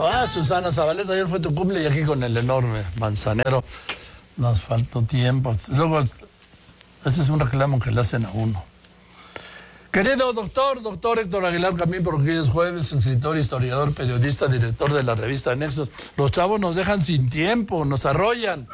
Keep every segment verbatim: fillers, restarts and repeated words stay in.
Ah, Susana Zabaleta, ayer fue tu cumple y aquí con el enorme Manzanero nos faltó tiempo. Luego, este es un reclamo que le hacen a uno. Querido doctor, doctor Héctor Aguilar Camín, porque hoy es jueves, escritor, historiador, periodista, director de la revista Nexos. Los chavos nos dejan sin tiempo, nos arrollan.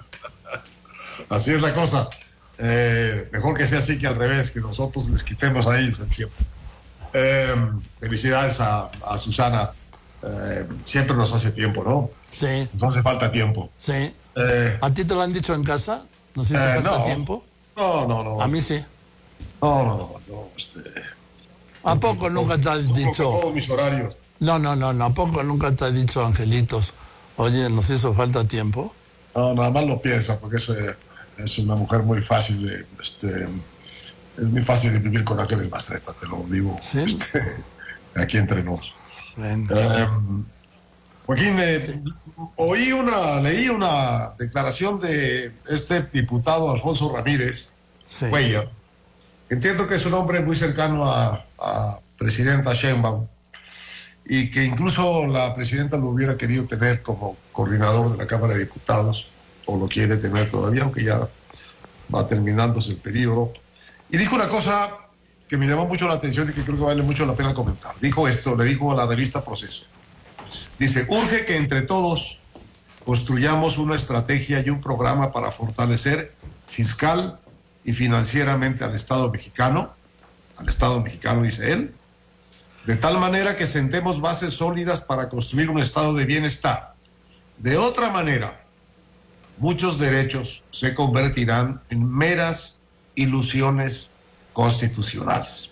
Así es la cosa. Eh, mejor que sea así que al revés, que nosotros les quitemos ahí el tiempo. Eh, felicidades a, a Susana. Eh, siempre nos hace tiempo, ¿no? Sí. Nos hace falta tiempo. Sí. Eh, ¿A ti te lo han dicho en casa? ¿Nos hizo eh, falta no, tiempo? No, no, no. A mí sí. No, no, no. no este, ¿A poco nunca te han dicho? Todos mis horarios. No, no, no, no. ¿A poco nunca te ha dicho Angelitos? Oye, ¿nos hizo falta tiempo? No, nada más lo piensa, porque es, eh, es una mujer muy fácil de... Este, es muy fácil de vivir con Ángeles Mastreta, te lo digo. ¿Sí? Este, aquí entre nos. Bueno. Eh, Joaquín, eh, sí. oí una, leí una declaración de este diputado Alfonso Ramírez Sí. Cuellar. Entiendo que es un hombre muy cercano a, a presidenta Sheinbaum y que incluso la presidenta lo hubiera querido tener como coordinador de la Cámara de Diputados, o lo quiere tener todavía, aunque ya va terminándose el periodo. Y dijo una cosa que me llamó mucho la atención y que creo que vale mucho la pena comentar. Dijo esto, le dijo a la revista Proceso. Dice, urge que entre todos construyamos una estrategia y un programa para fortalecer fiscal y financieramente al Estado mexicano, al Estado mexicano, dice él, de tal manera que sentemos bases sólidas para construir un estado de bienestar. De otra manera, muchos derechos se convertirán en meras ilusiones constitucionales.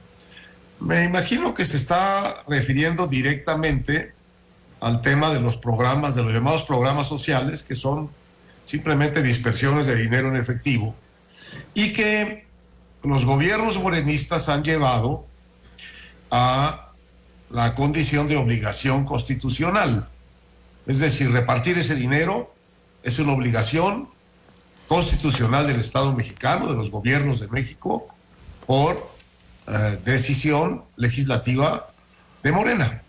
Me imagino que se está refiriendo directamente al tema de los programas, de los llamados programas sociales, que son simplemente dispersiones de dinero en efectivo, y que los gobiernos morenistas han llevado a la condición de obligación constitucional. Es decir, repartir ese dinero es una obligación constitucional del Estado mexicano, de los gobiernos de México, por eh, decisión legislativa de Morena.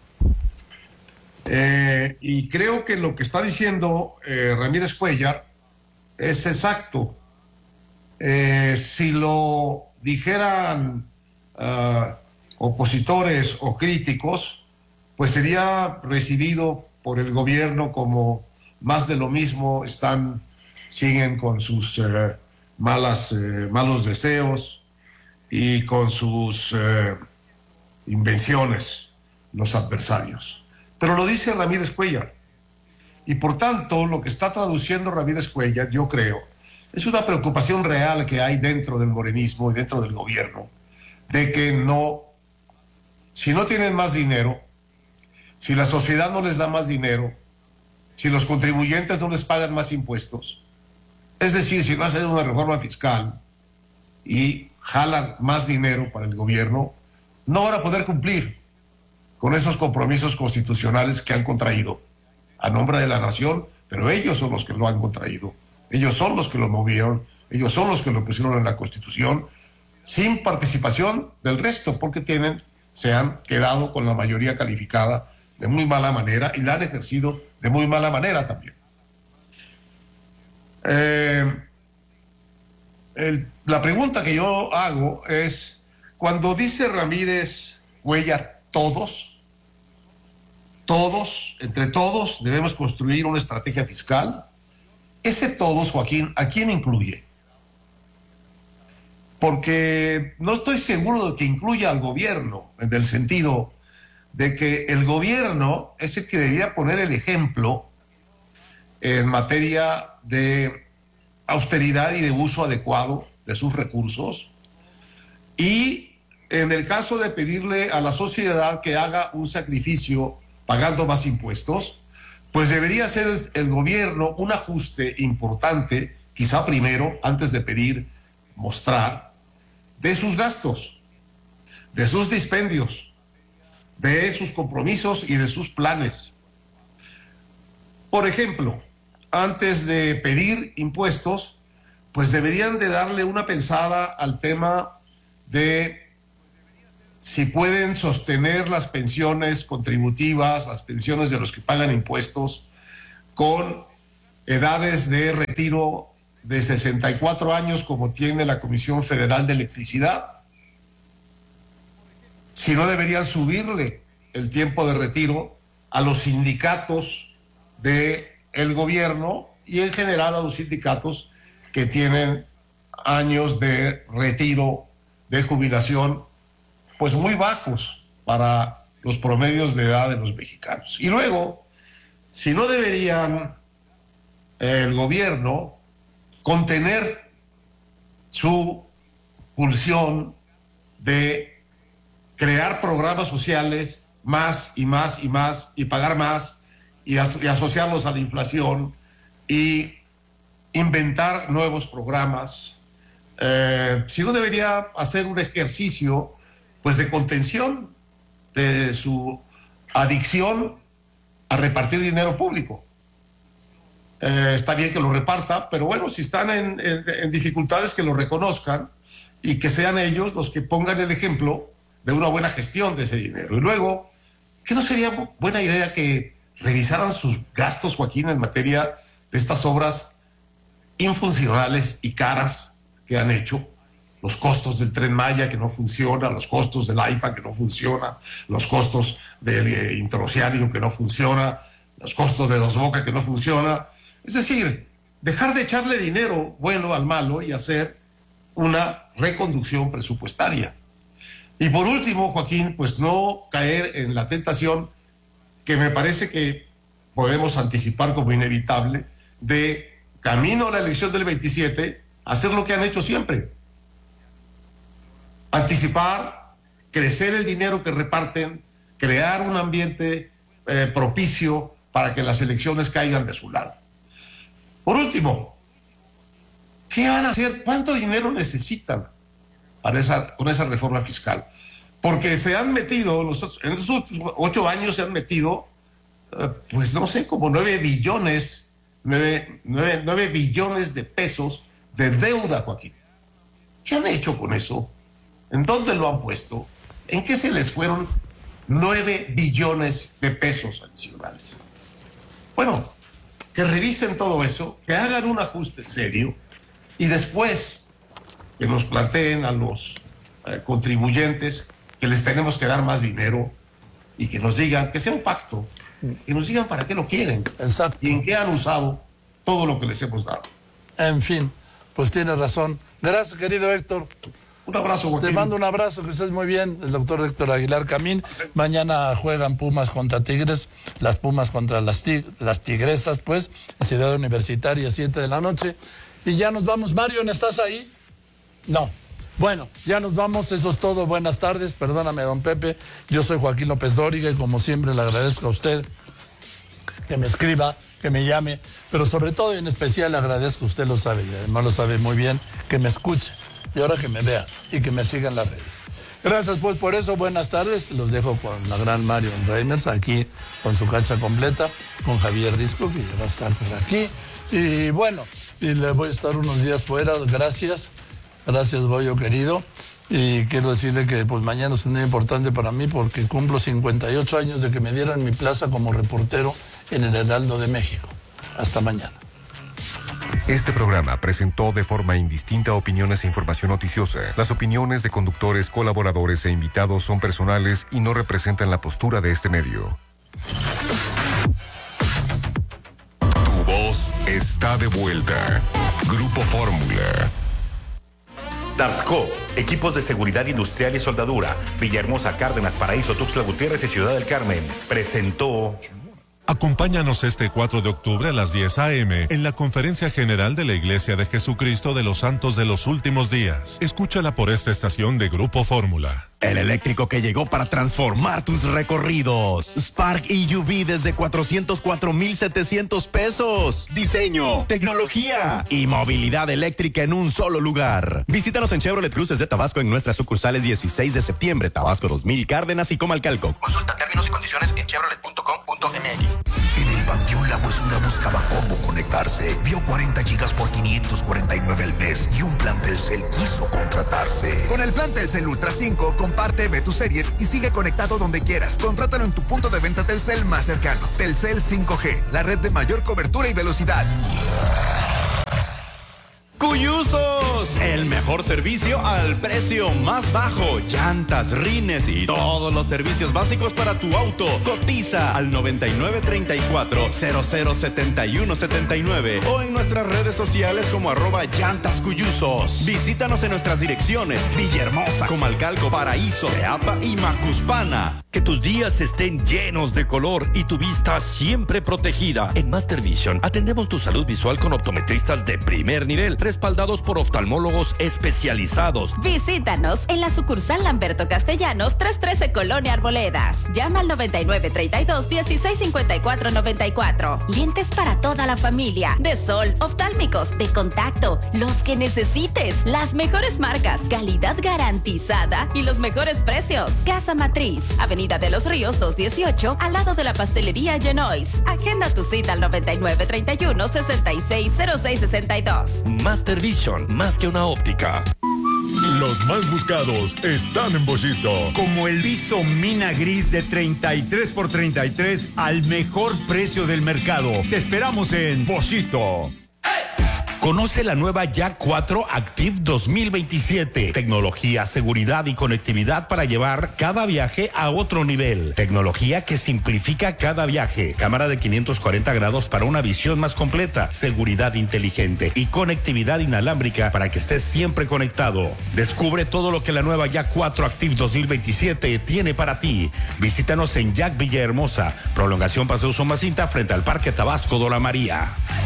Eh, y creo que lo que está diciendo eh, Ramírez Cuellar es exacto. Eh, si lo dijeran uh, opositores o críticos, pues sería recibido por el gobierno como más de lo mismo, están, siguen con sus eh, malas, eh, malos deseos y con sus eh, invenciones, los adversarios. Pero lo dice Ramírez Cuellar. Y por tanto, lo que está traduciendo Ramírez Cuellar, yo creo, es una preocupación real que hay dentro del morenismo y dentro del gobierno, de que no, si no tienen más dinero, si la sociedad no les da más dinero, si los contribuyentes no les pagan más impuestos, es decir, si no hacen una reforma fiscal y jalan más dinero para el gobierno, no van a poder cumplir con esos compromisos constitucionales que han contraído a nombre de la nación, pero ellos son los que lo han contraído. Ellos son los que lo movieron, ellos son los que lo pusieron en la Constitución, sin participación del resto, porque tienen, se han quedado con la mayoría calificada de muy mala manera y la han ejercido de muy mala manera también. Eh, el, la pregunta que yo hago es, cuando dice Ramírez Cuellar, todos, todos, entre todos debemos construir una estrategia fiscal. Ese todos, Joaquín, ¿a quién incluye? Porque no estoy seguro de que incluya al gobierno, en el sentido de que el gobierno es el que debería poner el ejemplo en materia de austeridad y de uso adecuado de sus recursos, y en el caso de pedirle a la sociedad que haga un sacrificio pagando más impuestos, pues debería hacer el, el gobierno un ajuste importante, quizá primero, antes de pedir, mostrar, de sus gastos, de sus dispendios, de sus compromisos y de sus planes. Por ejemplo, antes de pedir impuestos, pues deberían de darle una pensada al tema de si pueden sostener las pensiones contributivas, las pensiones de los que pagan impuestos, con edades de retiro de sesenta y cuatro años como tiene la Comisión Federal de Electricidad. Si no deberían subirle el tiempo de retiro a los sindicatos del gobierno y en general a los sindicatos que tienen años de retiro, de jubilación, pues muy bajos para los promedios de edad de los mexicanos. Y luego, si no deberían eh, el gobierno contener su pulsión de crear programas sociales más y más y más y pagar más y, as- y asociarlos a la inflación y inventar nuevos programas, eh, si no debería hacer un ejercicio pues de contención de su adicción a repartir dinero público. Eh, está bien que lo reparta, pero bueno, si están en, en, en dificultades, que lo reconozcan y que sean ellos los que pongan el ejemplo de una buena gestión de ese dinero. Y luego, ¿qué no sería buena idea que revisaran sus gastos, Joaquín, en materia de estas obras infuncionales y caras que han hecho? Los costos del Tren Maya que no funciona, los costos del AIFA que no funciona, los costos del eh, Interoceánico que no funciona, los costos de Dos Bocas que no funciona. Es decir, dejar de echarle dinero bueno al malo y hacer una reconducción presupuestaria. Y por último, Joaquín, pues no caer en la tentación que me parece que podemos anticipar como inevitable, de camino a la elección del veintisiete, hacer lo que han hecho siempre. Anticipar, crecer el dinero que reparten, crear un ambiente eh, propicio para que las elecciones caigan de su lado. Por último, ¿qué van a hacer? ¿Cuánto dinero necesitan para esa, con esa reforma fiscal? Porque se han metido, los, en estos últimos ocho años se han metido, eh, pues no sé, como nueve billones, nueve, nueve, nueve billones de pesos de deuda, Joaquín. ¿Qué han hecho con eso? ¿En dónde lo han puesto? ¿En qué se les fueron nueve billones de pesos adicionales? Bueno, que revisen todo eso, que hagan un ajuste serio y después que nos planteen a los eh, contribuyentes que les tenemos que dar más dinero y que nos digan, que sea un pacto, que nos digan para qué lo quieren. Exacto. Y en qué han usado todo lo que les hemos dado. En fin, pues tiene razón. Gracias, querido Héctor. Un abrazo, Joaquín. Te mando un abrazo, que estés muy bien. El doctor Héctor Aguilar Camín. Mañana juegan Pumas contra Tigres, las Pumas contra las, tig las Tigresas, pues, Ciudad Universitaria, siete de la noche. Y ya nos vamos. Marion, ¿estás ahí? No. Bueno, ya nos vamos. Eso es todo. Buenas tardes. Perdóname, don Pepe. Yo soy Joaquín López Dóriga y como siempre le agradezco a usted que me escriba, que me llame, pero sobre todo y en especial le agradezco, usted lo sabe y además lo sabe muy bien, que me escuche. Y ahora que me vea y que me siga en las redes. Gracias pues por eso, buenas tardes. Los dejo con la gran Marion Reimers aquí con su cancha completa, con Javier Risco, que ya va a estar por aquí. Y bueno, y le voy a estar unos días fuera, gracias. Gracias, Goyo querido. Y quiero decirle que pues mañana es un día importante para mí porque cumplo cincuenta y ocho años de que me dieran mi plaza como reportero en el Heraldo de México. Hasta mañana. Este programa presentó de forma indistinta opiniones e información noticiosa. Las opiniones de conductores, colaboradores e invitados son personales y no representan la postura de este medio. Tu voz está de vuelta. Grupo Fórmula. Darsco, equipos de seguridad industrial y soldadura. Villahermosa, Cárdenas, Paraíso, Tuxtla Gutiérrez y Ciudad del Carmen. Presentó... Acompáñanos este cuatro de octubre a las diez a eme en la Conferencia General de la Iglesia de Jesucristo de los Santos de los Últimos Días. Escúchala por esta estación de Grupo Fórmula. El eléctrico que llegó para transformar tus recorridos. Spark E U V desde cuatrocientos cuatro mil setecientos pesos. Diseño, tecnología y movilidad eléctrica en un solo lugar. Visítanos en Chevrolet Cruces de Tabasco en nuestras sucursales dieciséis de septiembre, Tabasco dos mil, Cárdenas y Comalcalco. Consulta términos y condiciones en chevrolet punto com punto m x. En el Panteón La Huesura buscaba cómo conectarse. Vio cuarenta gigas por quinientos cuarenta y nueve al mes y un plan Telcel quiso contratarse. Con el plan Telcel Ultra cinco, comparte, ve tus series y sigue conectado donde quieras. Contrátalo en tu punto de venta Telcel más cercano. Telcel cinco G, la red de mayor cobertura y velocidad. Cuyusos, el mejor servicio al precio más bajo. Llantas, rines y todos los servicios básicos para tu auto. Cotiza al noventa y nueve treinta y cuatro, cero cero setenta y uno setenta y nueve o en nuestras redes sociales como arroba llantas Cuyusos. Visítanos en nuestras direcciones: Villahermosa, Comalcalco, Paraíso, Teapa y Macuspana. Que tus días estén llenos de color y tu vista siempre protegida. En Master Vision atendemos tu salud visual con optometristas de primer nivel, respaldados por oftalmólogos especializados. Visítanos en la sucursal Lamberto Castellanos, trescientos trece Colonia Arboledas. Llama al noventa y nueve treinta y dos, dieciséis cincuenta y cuatro noventa y cuatro. Lentes para toda la familia, de sol, oftálmicos, de contacto, los que necesites, las mejores marcas, calidad garantizada y los mejores precios. Casa Matriz, Avenida de los Ríos doscientos dieciocho, al lado de la pastelería Genois. Agenda tu cita al noventa y nueve treinta y uno, sesenta y seis cero seis sesenta y dos. Master Vision, más que una óptica. Los más buscados están en Bollito. Como el viso Mina Gris de treinta y tres por treinta y tres al mejor precio del mercado. Te esperamos en Bollito. Conoce la nueva Jack cuatro Active dos mil veintisiete. Tecnología, seguridad y conectividad para llevar cada viaje a otro nivel. Tecnología que simplifica cada viaje. Cámara de quinientos cuarenta grados para una visión más completa. Seguridad inteligente y conectividad inalámbrica para que estés siempre conectado. Descubre todo lo que la nueva Jack cuatro Active dos mil veintisiete tiene para ti. Visítanos en Jack Villahermosa. Prolongación Paseo Somacinta frente al Parque Tabasco Dora María.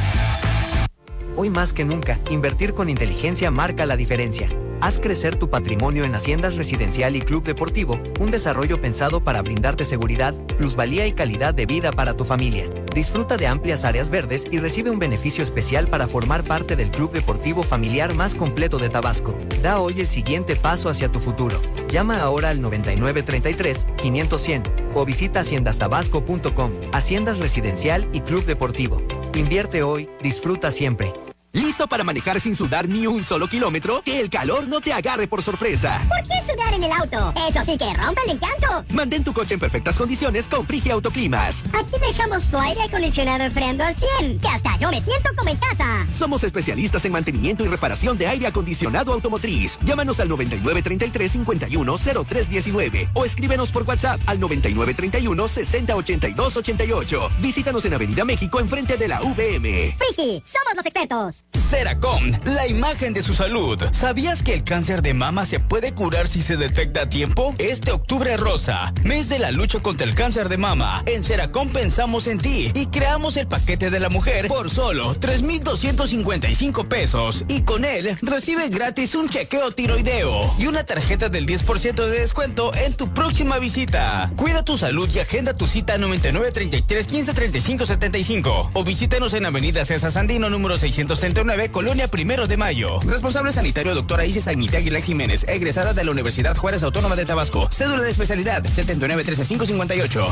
Hoy más que nunca, invertir con inteligencia marca la diferencia. Haz crecer tu patrimonio en Haciendas Residencial y Club Deportivo, un desarrollo pensado para brindarte seguridad, plusvalía y calidad de vida para tu familia. Disfruta de amplias áreas verdes y recibe un beneficio especial para formar parte del club deportivo familiar más completo de Tabasco. Da hoy el siguiente paso hacia tu futuro. Llama ahora al noventa y nueve treinta y tres, quinientos cien o visita haciendas tabasco punto com. Haciendas Residencial y Club Deportivo. Invierte hoy, disfruta siempre. ¿Listo para manejar sin sudar ni un solo kilómetro? Que el calor no te agarre por sorpresa. ¿Por qué sudar en el auto? Eso sí que rompe el encanto. Mantén tu coche en perfectas condiciones con Frigi Autoclimas. Aquí dejamos tu aire acondicionado enfriando al cien, que hasta yo me siento como en casa. Somos especialistas en mantenimiento y reparación de aire acondicionado automotriz. Llámanos al noventa y nueve treinta y tres, cincuenta y uno cero tres diecinueve o escríbenos por WhatsApp al noventa y nueve treinta y uno, sesenta ochenta y dos ochenta y ocho. Visítanos en Avenida México enfrente de la U V M. Frigi, somos los expertos. Ceracom, la imagen de su salud. ¿Sabías que el cáncer de mama se puede curar si se detecta a tiempo? Este octubre rosa, mes de la lucha contra el cáncer de mama, en Ceracom pensamos en ti y creamos el paquete de la mujer por solo tres mil doscientos cincuenta y cinco pesos y con él recibe gratis un chequeo tiroideo y una tarjeta del diez por ciento de descuento en tu próxima visita. Cuida tu salud y agenda tu cita noventa y nueve treinta y tres, quince treinta y cinco setenta y cinco o visítanos en Avenida César Sandino número seiscientos treinta y nueve, Colonia Primero de Mayo. Responsable sanitario doctora Isis Agnita Aguilar Jiménez, egresada de la Universidad Juárez Autónoma de Tabasco. Cédula de especialidad setenta y nueve trece cinco cincuenta y ocho.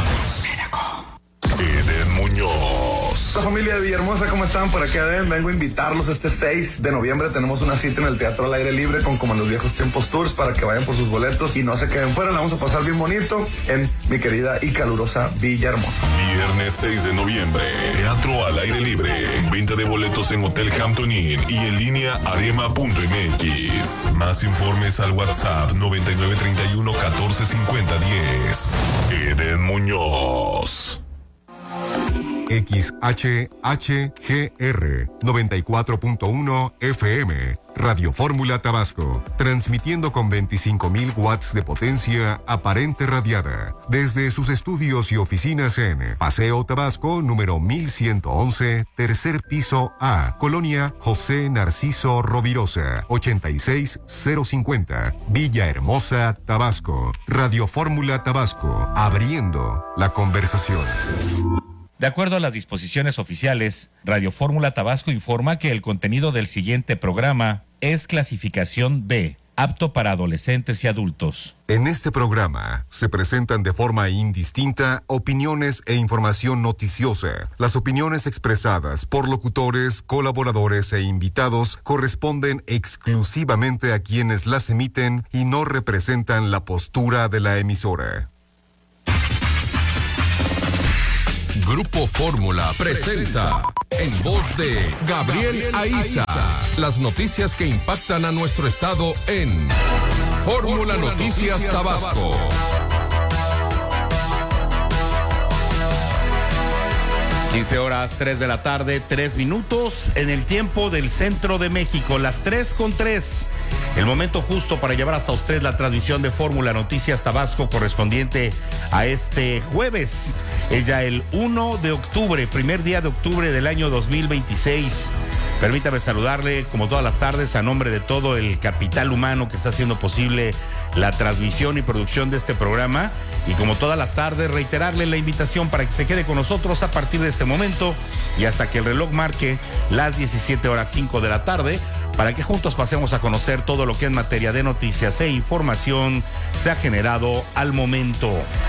Eden Muñoz. La familia de Villahermosa, ¿cómo están? Por aquí ven, vengo a invitarlos este seis de noviembre. Tenemos una cita en el Teatro al Aire Libre con Como en los Viejos Tiempos Tours para que vayan por sus boletos y no se queden fuera. La vamos a pasar bien bonito en mi querida y calurosa Villahermosa. Viernes seis de noviembre, Teatro al Aire Libre. Venta de boletos en Hotel Hampton Inn y en línea arema punto m x. Más informes al WhatsApp noventa y nueve treinta y uno, catorce cincuenta diez. Eden Muñoz. X H H G R noventa y cuatro punto uno F M, Radio Fórmula Tabasco, transmitiendo con veinticinco mil watts de potencia aparente radiada, desde sus estudios y oficinas en Paseo Tabasco, número mil ciento once, tercer piso A, Colonia José Narciso Rovirosa, ochenta y seis cero cincuenta, Villahermosa, Tabasco. Radio Fórmula Tabasco, abriendo la conversación. De acuerdo a las disposiciones oficiales, Radio Fórmula Tabasco informa que el contenido del siguiente programa es clasificación B, apto para adolescentes y adultos. En este programa se presentan de forma indistinta opiniones e información noticiosa. Las opiniones expresadas por locutores, colaboradores e invitados corresponden exclusivamente a quienes las emiten y no representan la postura de la emisora. Grupo Fórmula presenta, en voz de Gabriel Aiza, las noticias que impactan a nuestro estado en Fórmula Noticias Tabasco. quince horas, tres de la tarde, tres minutos en el tiempo del centro de México, las tres con tres. El momento justo para llevar hasta usted la transmisión de Fórmula Noticias Tabasco correspondiente a este jueves. Es ya el uno de octubre, primer día de octubre del año dos mil veintiséis. Permítame saludarle, como todas las tardes, a nombre de todo el capital humano que está haciendo posible la transmisión y producción de este programa. Y como todas las tardes, reiterarle la invitación para que se quede con nosotros a partir de este momento y hasta que el reloj marque las diecisiete horas cinco de la tarde, para que juntos pasemos a conocer todo lo que en materia de noticias e información se ha generado al momento.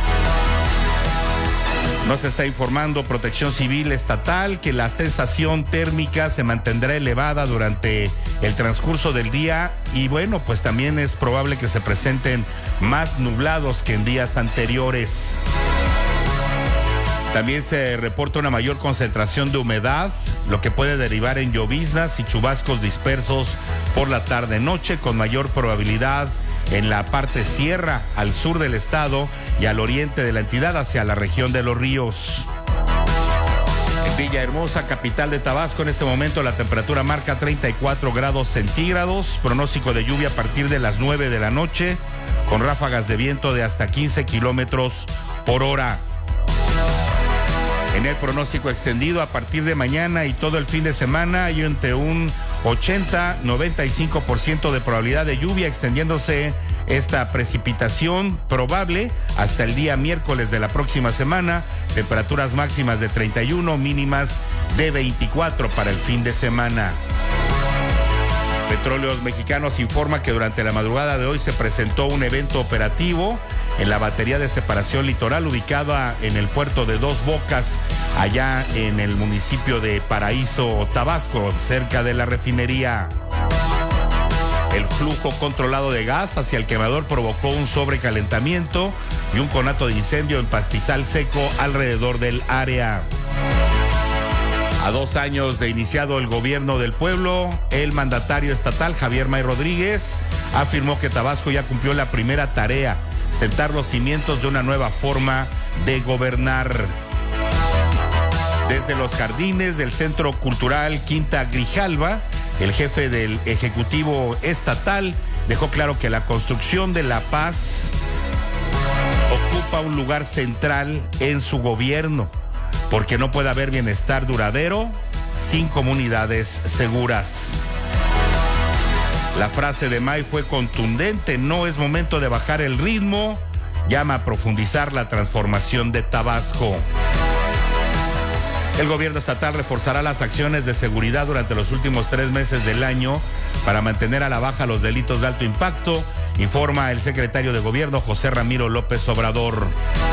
Nos está informando Protección Civil Estatal que la sensación térmica se mantendrá elevada durante el transcurso del día y bueno, pues también es probable que se presenten más nublados que en días anteriores. También se reporta una mayor concentración de humedad, lo que puede derivar en lloviznas y chubascos dispersos por la tarde-noche con mayor probabilidad en la parte sierra, al sur del estado y al oriente de la entidad hacia la región de Los Ríos. En Villahermosa, capital de Tabasco, en este momento la temperatura marca treinta y cuatro grados centígrados, pronóstico de lluvia a partir de las nueve de la noche, con ráfagas de viento de hasta quince kilómetros por hora. En el pronóstico extendido a partir de mañana y todo el fin de semana hay entre un ochenta a noventa y cinco por ciento de probabilidad de lluvia, extendiéndose esta precipitación probable hasta el día miércoles de la próxima semana. Temperaturas máximas de treinta y uno, mínimas de veinticuatro para el fin de semana. Petróleos Mexicanos informa que durante la madrugada de hoy se presentó un evento operativo en la batería de separación litoral ubicada en el puerto de Dos Bocas, allá en el municipio de Paraíso, Tabasco, cerca de la refinería. El flujo controlado de gas hacia el quemador provocó un sobrecalentamiento y un conato de incendio en pastizal seco alrededor del área. A dos años de iniciado el gobierno del pueblo, el mandatario estatal Javier May Rodríguez afirmó que Tabasco ya cumplió la primera tarea, sentar los cimientos de una nueva forma de gobernar. Desde los jardines del Centro Cultural Quinta Grijalva, el jefe del Ejecutivo Estatal dejó claro que la construcción de la paz ocupa un lugar central en su gobierno, porque no puede haber bienestar duradero sin comunidades seguras. La frase de May fue contundente: no es momento de bajar el ritmo, llama a profundizar la transformación de Tabasco. El gobierno estatal reforzará las acciones de seguridad durante los últimos tres meses del año para mantener a la baja los delitos de alto impacto, informa el secretario de Gobierno José Ramiro López Obrador.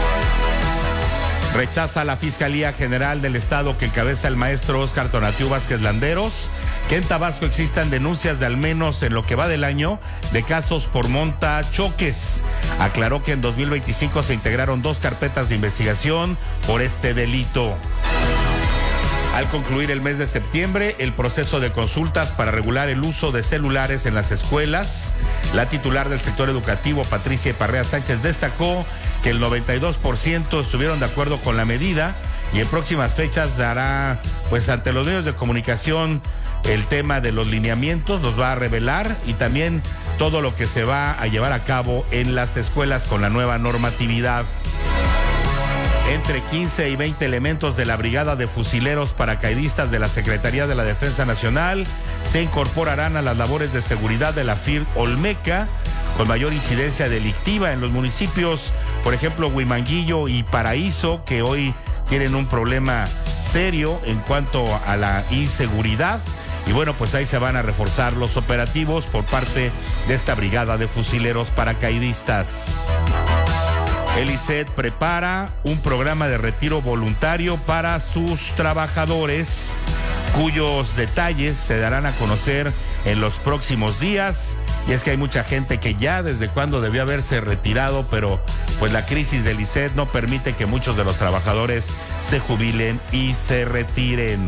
Rechaza la Fiscalía General del Estado que encabeza el maestro Óscar Tonatiu Vázquez Landeros que en Tabasco existan denuncias de al menos en lo que va del año de casos por monta choques. Aclaró que en dos mil veinticinco se integraron dos carpetas de investigación por este delito. Al concluir el mes de septiembre, el proceso de consultas para regular el uso de celulares en las escuelas, la titular del sector educativo, Patricia Parrea Sánchez, destacó que el noventa y dos por ciento estuvieron de acuerdo con la medida y en próximas fechas dará, pues ante los medios de comunicación, el tema de los lineamientos, nos va a revelar y también todo lo que se va a llevar a cabo en las escuelas con la nueva normatividad. Entre quince y veinte elementos de la Brigada de Fusileros Paracaidistas de la Secretaría de la Defensa Nacional se incorporarán a las labores de seguridad de la F I R Olmeca, con mayor incidencia delictiva en los municipios, por ejemplo, Huimanguillo y Paraíso, que hoy tienen un problema serio en cuanto a la inseguridad. Y bueno, pues ahí se van a reforzar los operativos por parte de esta brigada de fusileros paracaidistas. El I C E T prepara un programa de retiro voluntario para sus trabajadores, cuyos detalles se darán a conocer en los próximos días. Y es que hay mucha gente que ya desde cuando debió haberse retirado, pero pues la crisis del I C E T no permite que muchos de los trabajadores se jubilen y se retiren.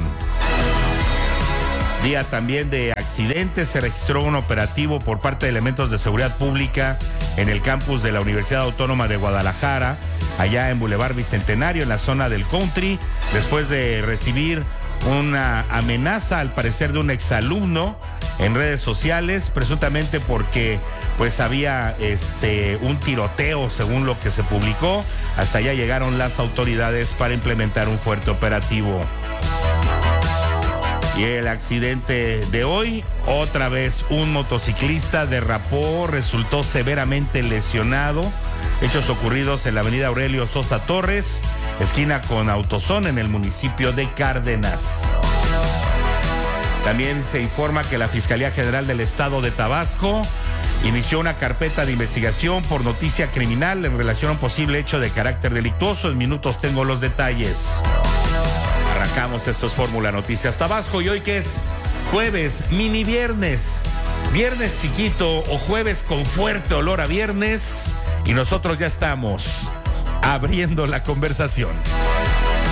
Día también de accidentes, se registró un operativo por parte de elementos de seguridad pública en el campus de la Universidad Autónoma de Guadalajara, allá en Boulevard Bicentenario, en la zona del Country, después de recibir una amenaza, al parecer, de un exalumno en redes sociales, presuntamente porque pues había este un tiroteo, según lo que se publicó. Hasta allá llegaron las autoridades para implementar un fuerte operativo. Y el accidente de hoy, otra vez un motociclista derrapó, resultó severamente lesionado. Hechos ocurridos en la avenida Aurelio Sosa Torres, esquina con Autosón, en el municipio de Cárdenas. También se informa que la Fiscalía General del Estado de Tabasco inició una carpeta de investigación por noticia criminal en relación a un posible hecho de carácter delictuoso. En minutos tengo los detalles. Arrancamos, esto es Fórmula Noticias Tabasco, y hoy que es jueves, mini viernes, viernes chiquito o jueves con fuerte olor a viernes, y nosotros ya estamos abriendo la conversación.